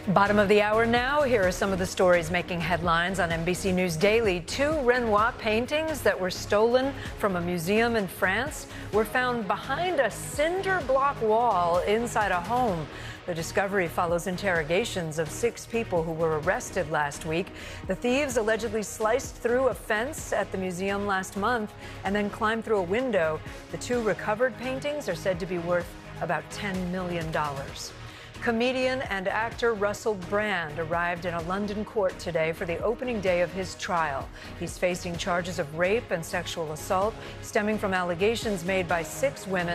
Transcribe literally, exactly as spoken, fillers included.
Bottom of the hour now. Here are some of the stories making headlines on N B C News Daily. Two Renoir paintings that were stolen from a museum in France were found behind a cinder block wall inside a home. The discovery follows interrogations of six people who were arrested last week. The thieves allegedly sliced through a fence at the museum last month and then climbed through a window. The two recovered paintings are said to be worth about ten million dollars. Comedian and actor Russell Brand arrived in a London court today for the opening day of his trial. He's facing charges of rape and sexual assault stemming from allegations made by six women